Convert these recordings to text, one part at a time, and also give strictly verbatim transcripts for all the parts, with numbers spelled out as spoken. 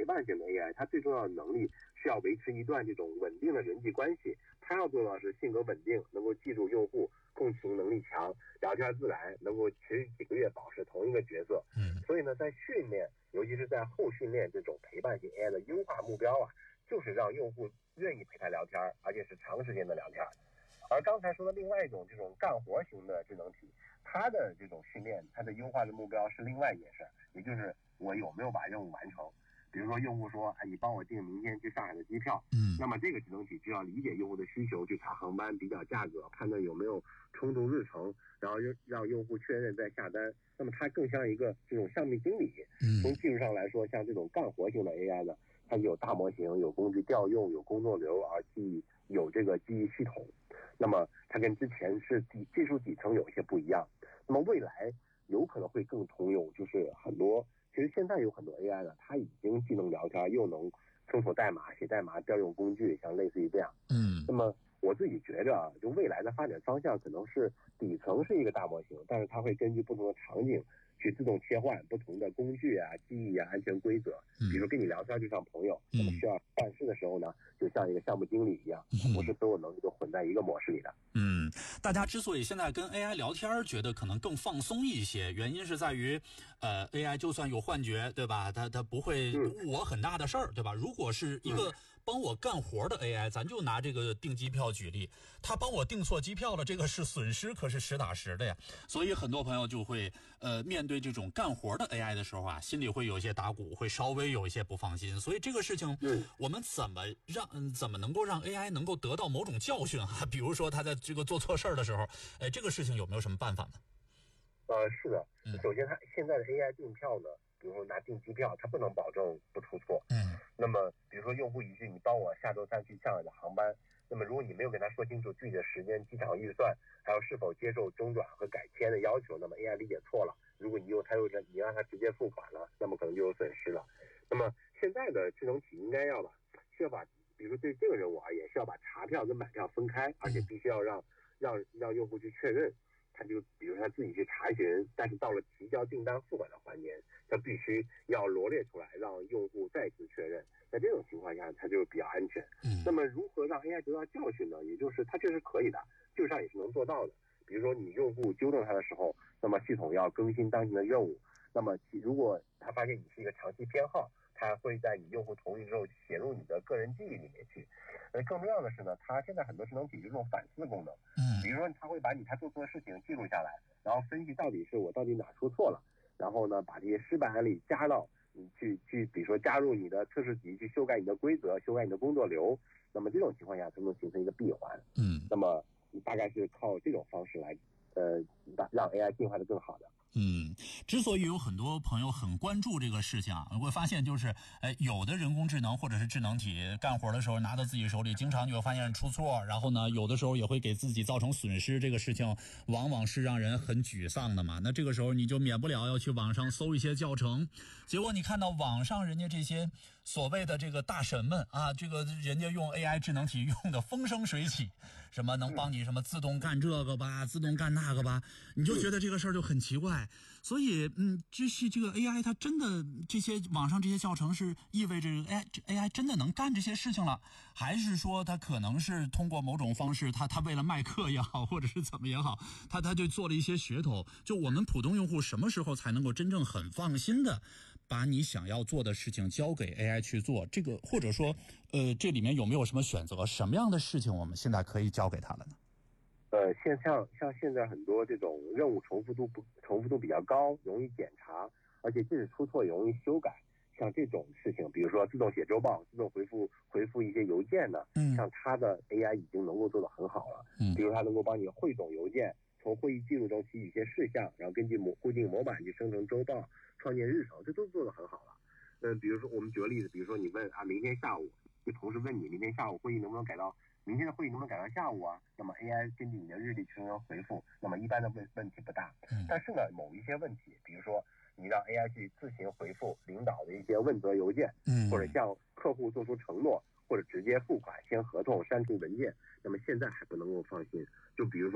陪伴型的 A I， 它最重要的能力是要维持一段这种稳定的人际关系。它要做到是性格稳定，能够记住用户，共情能力强，聊天自然，能够持续几个月保持同一个角色。 嗯， 所以呢，在训练，尤其是在后训练这种陪伴型 A I 的优化目标啊，就是让用户愿意陪他聊天，而且是长时间的聊天。而刚才说的另外一种这种干活型的智能体，它的这种训练，它的优化的目标是另外一件事，也就是我有没有把任务完成。比如说用户说，哎，你帮我订明天去上海的机票， 嗯， 那么这个智能体就要理解用户的需求，去查航班，比较价格，判断有没有冲突日程，然后让用户确认再下单。那么它更像一个这种项目经理。 嗯， 从技术上来说，像这种干活型的 A I 呢，它有大模型，有工具调用，有工作流，而记有这个记忆系统。那么它跟之前是底技术底层有一些不一样。那么未来有可能会更通用，就是很多其实现在有很多 A I 呢，它已经既能聊天，又能搜索代码、写代码、调用工具，像类似于这样。 嗯， 那么我自己觉着啊，就未来的发展方向可能是底层是一个大模型，但是它会根据不同的场景去自动切换不同的工具啊、记忆啊、安全规则。比如说跟你聊天就像朋友，那么需要办事的时候呢，就像一个项目经理一样，不是所有能力都混在一个模式里的。 嗯，大家之所以现在跟 A I 聊天觉得可能更放松一些，原因是在于，呃 ，A I 就算有幻觉，对吧？它它不会误我很大的事儿，对吧？如果是一个帮我干活的 A I，咱就拿这个订机票举例，他帮我订错机票了，这个是损失，可是实打实的呀。所以很多朋友就会，呃，面对这种干活的 A I 的时候啊，心里会有一些打鼓，会稍微有一些不放心。所以这个事情，我们怎么让怎么能够让 A I 能够得到某种教训啊？比如说他在这个做错事儿的时候，哎，这个事情有没有什么办法呢？ 呃，是的，首先它现在的 A I 订票呢，比如说拿订机票，它不能保证不出错。 嗯， 那么比如说用户一句你帮我下周三去上海的航班，那么如果你没有跟他说清楚具体的时间、机场预算，还有是否接受中转和改签的要求，那么 A I 理解错了，如果你又他又你让他直接付款了，那么可能就有损失了。那么现在的智能体应该要把需要把，比如说对这个任务而言，需要把查票跟买票分开，而且必须要让让让用户去确认。他就比如他自己去查询，但是到了提交订单付款的环节，他必须要罗列出来，让用户再次确认。在这种情况下，它就比较安全。 嗯， 那么如何让 A I 得到教训呢？也就是它确实可以的，技术上也是能做到的。比如说你用户纠正它的时候，那么系统要更新当前的任务。那么如果他发现你是一个长期偏好，它会在你用户同意之后写入你的个人记忆里面去。呃，更重要的是呢，它现在很多智能体有这种反思功能。 嗯， 比如说它会把你他做错的事情记录下来，然后分析到底是我到底哪出错了，然后呢把这些失败案例加到你去去，比如说加入你的测试集，去修改你的规则，修改你的工作流。那么这种情况下才能形成一个闭环。 嗯， 那么你大概是靠这种方式来，呃，让 A I 进化的更好的。 嗯，之所以有很多朋友很关注这个事情啊，我会发现就是，哎，有的人工智能或者是智能体干活的时候拿到自己手里，经常就会发现出错，然后呢，有的时候也会给自己造成损失，这个事情往往是让人很沮丧的嘛。那这个时候你就免不了要去网上搜一些教程，结果你看到网上人家这些所谓的这个大神们啊，这个人家用 A I 智能体用的风生水起，什么能帮你什么自动干这个吧，自动干那个吧，你就觉得这个事儿就很奇怪。所以，嗯，这是这个 A I 它真的这些网上这些教程是意味着 A I A I 真的能干这些事情了，还是说它可能是通过某种方式，它它为了卖课也好，或者是怎么也好，它它就做了一些噱头。就我们普通用户什么时候才能够真正很放心的把你想要做的事情交给 A I 去做？这个或者说，呃，这里面有没有什么选择？什么样的事情我们现在可以交给它了呢？ 呃，现像像现在很多这种任务重复度不重复度比较高，容易检查，而且即使出错也容易修改。像这种事情，比如说自动写周报、自动回复回复一些邮件呢，嗯，像它的 A I 已经能够做得很好了。嗯，比如它能够帮你汇总邮件，从会议记录中提取一些事项，然后根据模固定模板去生成周报、创建日程，这都做得很好了。嗯，比如说我们举个例子，比如说你问啊，明天下午，就同事问你明天下午会议能不能改到。明天的会议能不能改到下午啊？那么 A I 根据你的日历去生成回复，那么一般的问问题不大。嗯，但是呢，某一些问题，比如说你让 A I 去自行回复领导的一些问责邮件，嗯，或者向客户做出承诺，或者直接付款、签合同、删除文件，那么现在还不能够放心。就比如说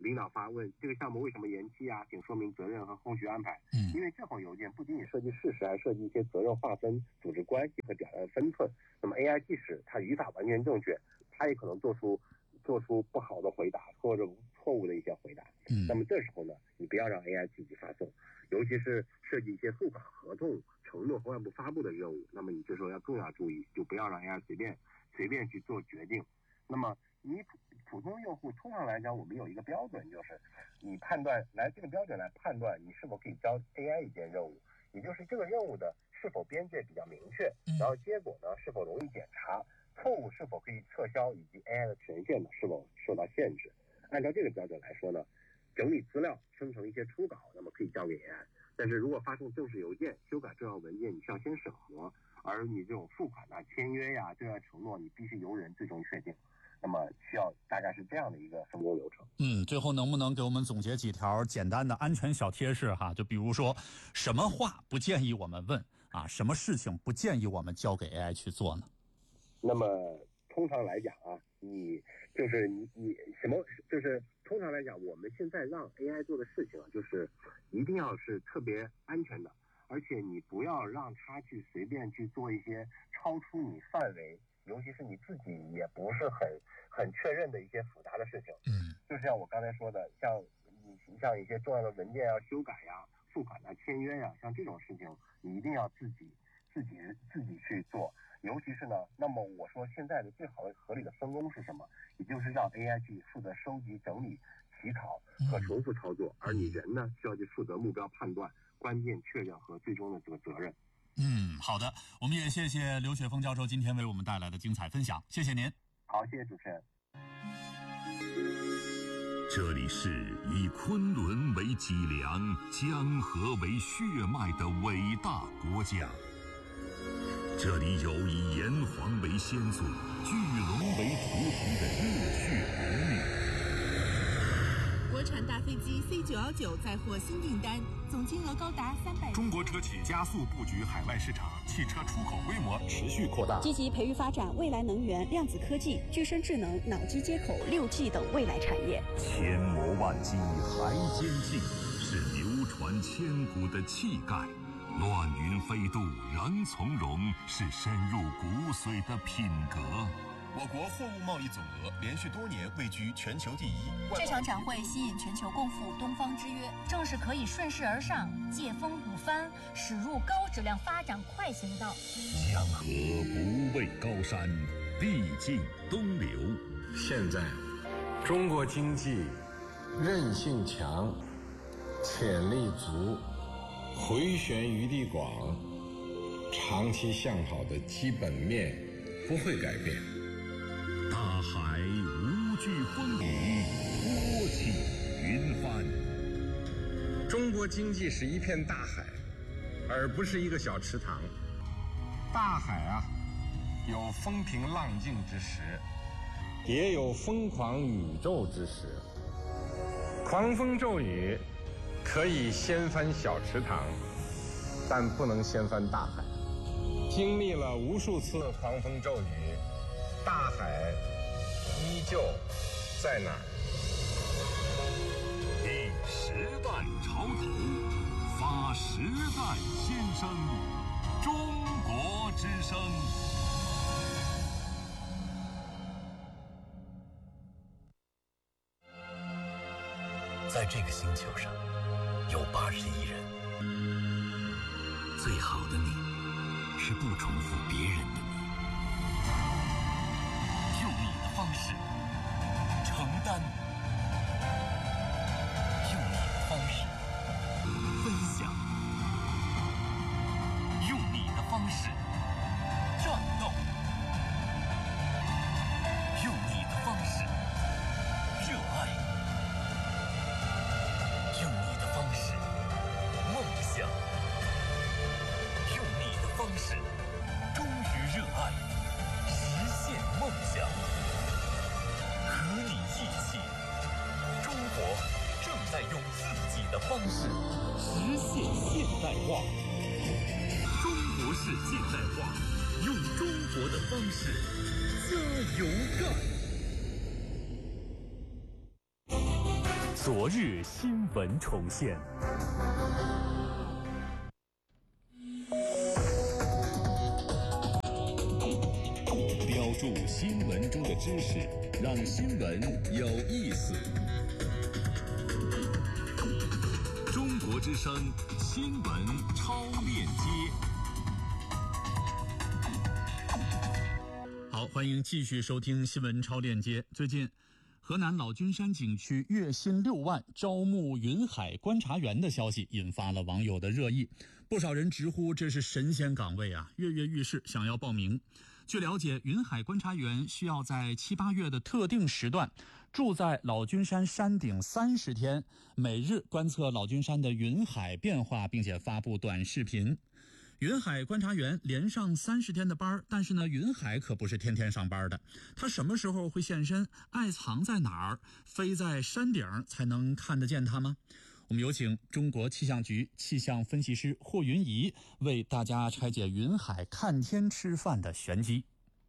领导发问这个项目为什么延期啊，请说明责任和后续安排。 嗯， 因为这封邮件不仅仅涉及事实，还涉及一些责任划分、组织关系和表达的分寸。那么 A I 即使它语法完全正确，它也可能做出做出不好的回答或者错误的一些回答。 嗯， 那么这时候呢，你不要让 A I 自己发送，尤其是涉及一些付款合同、承诺和外部发布的任务，那么你这时候要更要注意，就不要让 A I 随便随便去做决定。那么你普普通用户通常来讲，我们有一个标准，就是你判断来这个标准来判断你是否可以交 A I 一件任务，也就是这个任务的是否边界比较明确，然后结果呢是否容易检查，错误是否可以撤销，以及 A I 的权限呢是否受到限制。按照这个标准来说呢，整理资料生成一些初稿，那么可以交给 A I。但是如果发送正式邮件、修改重要文件，你需要先审核，而你这种付款啊、签约呀、对外承诺，你必须由人最终确定。那么需要大概是这样的一个分工流程。 嗯，最后能不能给我们总结几条简单的安全小贴士哈？就比如说，什么话不建议我们问啊？什么事情不建议我们交给 A I 去做呢？ 那么通常来讲啊，你就是你你什么就是通常来讲，我们现在让 A I 做的事情啊，就是一定要是特别安全的，而且你不要让它去随便去做一些超出你范围，尤其是你自己也不是很很确认的一些复杂的事情。 嗯， 就像我刚才说的，像你像一些重要的文件要修改呀、付款啊、签约呀，像这种事情，你一定要自己自己自己去做。尤其是呢，那么我说现在的最好的合理的分工是什么？也就是让 A I 去负责收集、整理、起草和重复操作，而你人呢需要去负责目标判断、关键确认和最终的这个责任。 嗯，好的，我们也谢谢刘雪峰教授今天为我们带来的精彩分享，谢谢您。 好，谢谢主持人。 这里是以昆仑为脊梁、江河为血脉的伟大国家。这里有以炎黄为先祖、巨龙为图腾的热血儿女。 国产大飞机 C 九一九再获新订单，总金额高达三百。 中国车企加速布局海外市场，汽车出口规模持续扩大， 积极培育发展未来能源、量子科技、具身智能、脑机接口、六 G 等未来产业。 千磨万击还坚劲，是流传千古的气概。乱云飞渡仍从容，是深入骨髓的品格。 我国货物贸易总额连续多年位居全球第一。 这场展会吸引全球共赴东方之约，正是可以顺势而上，借风补帆，驶入高质量发展快行道。 江河不畏高山，地尽东流。 现在，中国经济韧性强，潜力足，回旋余地广，长期向好的基本面不会改变。 大海无惧风雨，托起云帆。 中国经济是一片大海，而不是一个小池塘。大海啊，有风平浪静之时，也有疯狂宇宙之时。狂风骤雨可以掀翻小池塘，但不能掀翻大海。经历了无数次狂风骤雨，大海依旧在那儿。 逆时代潮头，发时代新声，中国之声。 在这个星球上，有八十亿人。最好的你，是不重复别人的你。用你的方式承担，用你的方式分享，用你的方式战斗，用你的方式热爱，用你的方式梦想，用你的方式忠于热爱，实现梦想。和你一起，中国正在用自己的方式实现现代化。中国式现代化，用中国的方式加油干。 昨日新闻重现。 标注新闻中的知识，让新闻有意思。中国之声新闻超链接。 好，欢迎继续收听新闻超链接。最近，河南老君山景区月薪六万招募云海观察员的消息引发了网友的热议，不少人直呼这是神仙岗位啊，跃跃欲试，想要报名。据了解，云海观察员需要在七八月的特定时段住在老君山山顶三十天，每日观测老君山的云海变化，并且发布短视频。云海观察员连上三十天的班，但是呢，云海可不是天天上班的。他什么时候会现身？爱藏在哪儿？飞在山顶才能看得见他吗？我们有请中国气象局气象分析师霍云怡为大家拆解云海看天吃饭的玄机。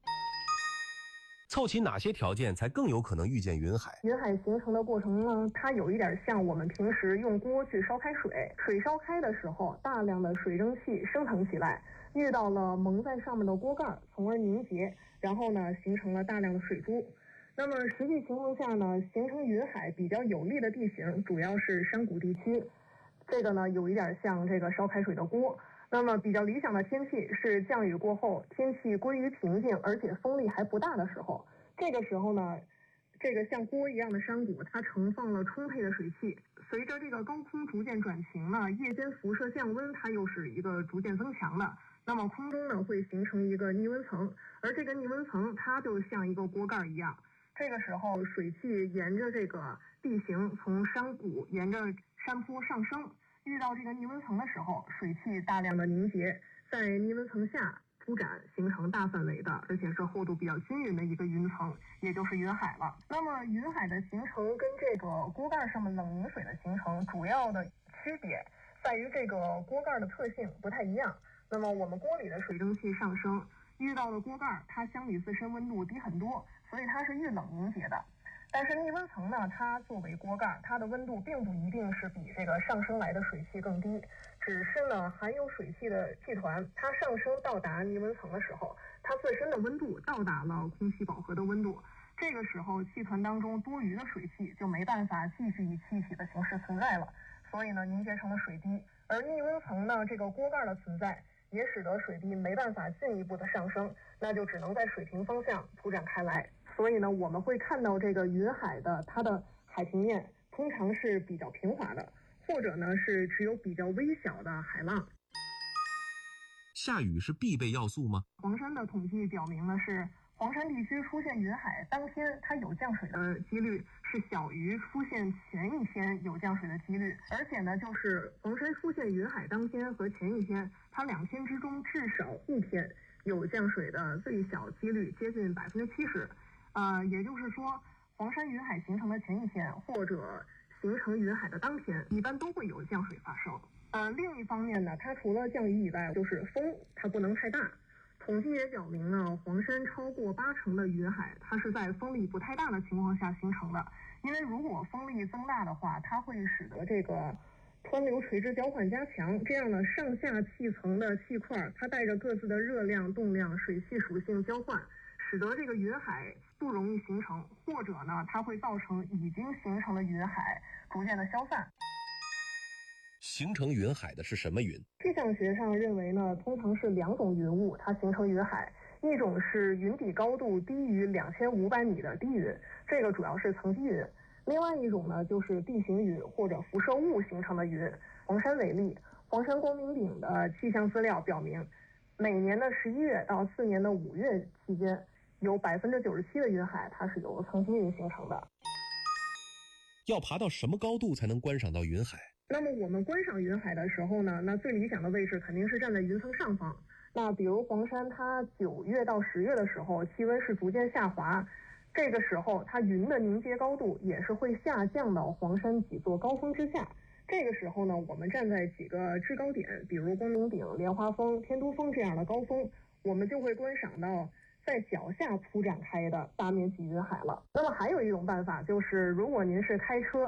凑齐哪些条件才更有可能遇见云海？ 云海形成的过程呢，它有一点像我们平时用锅去烧开水，水烧开的时候，大量的水蒸气升腾起来，遇到了蒙在上面的锅盖，从而凝结，然后呢，形成了大量的水珠。那么实际情况下呢，形成云海比较有利的地形主要是山谷地区，这个呢有一点像这个烧开水的锅。那么比较理想的天气是降雨过后，天气归于平静，而且风力还不大的时候。这个时候呢，这个像锅一样的山谷，它盛放了充沛的水汽。随着这个高空逐渐转晴呢，夜间辐射降温，它又是一个逐渐增强的。那么空中呢会形成一个逆温层，而这个逆温层它就像一个锅盖一样。这个时候水汽沿着这个地形从山谷沿着山坡上升。遇到这个逆温层的时候，水汽大量的凝结，在逆温层下铺展，形成大范围的，而且是厚度比较均匀的一个云层，也就是云海了。那么云海的形成跟这个锅盖上面冷凝水的形成主要的区别在于这个锅盖的特性不太一样。那么我们锅里的水蒸气上升，遇到的锅盖它相比自身温度低很多，所以它是遇冷凝结的。但是逆温层呢，它作为锅盖，它的温度并不一定是比这个上升来的水汽更低，只是呢含有水汽的气团，它上升到达逆温层的时候，它自身的温度到达了空气饱和的温度，这个时候气团当中多余的水汽就没办法继续以气体的形式存在了，所以呢凝结成了水滴。而逆温层呢，这个锅盖的存在也使得水滴没办法进一步的上升，那就只能在水平方向铺展开来。所以呢，我们会看到这个云海的它的海平面通常是比较平滑的，或者呢是只有比较微小的海浪。 下雨是必备要素吗？ 黄山的统计表明呢，是黄山地区出现云海当天它有降水的几率是小于出现前一天有降水的几率，而且呢，就是黄山出现云海当天和前一天，它两天之中至少一天有降水的最小几率接近百分之七十。呃，也就是说，黄山云海形成的前一天或者形成云海的当天，一般都会有降水发生。呃，另一方面呢，它除了降雨以外，就是风它不能太大。统计也表明呢，黄山超过八成的云海，它是在风力不太大的情况下形成的。因为如果风力增大的话，它会使得这个湍流垂直交换加强，这样呢，上下气层的气块它带着各自的热量、动量、水汽属性交换，使得这个云海不容易形成，或者呢，它会造成已经形成的云海逐渐的消散。 形成云海的是什么云？ 气象学上认为呢，通常是两种云雾它形成云海，一种是云底高度低于两千五百米的低云，这个主要是层积云；另外一种呢，就是地形云或者辐射雾形成的云。黄山为例，黄山光明顶的气象资料表明，每年的十一月到次年的五月期间，有百分之九十七的云海它是由层积云形成的。 要爬到什么高度才能观赏到云海？ 那么我们观赏云海的时候呢，那最理想的位置肯定是站在云层上方。那比如黄山，它九月到十月的时候，气温是逐渐下滑，这个时候它云的凝结高度也是会下降到黄山几座高峰之下。这个时候呢，我们站在几个制高点，比如光明顶、莲花峰、天都峰这样的高峰，我们就会观赏到在脚下铺展开的大面积云海了。那么还有一种办法，就是如果您是开车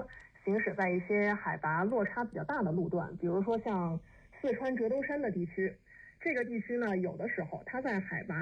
行驶在一些海拔落差比较大的路段，比如说像四川折兜山的地区。这个地区呢，有的时候它在海拔